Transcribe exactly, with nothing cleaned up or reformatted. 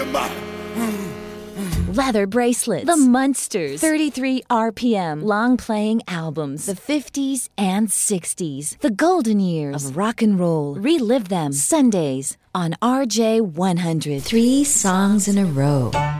Leather bracelets, the Munsters, thirty-three R P M, long-playing albums, the fifties and sixties, the golden years of rock and roll. Relive them Sundays on R J one hundred. Three songs in a row.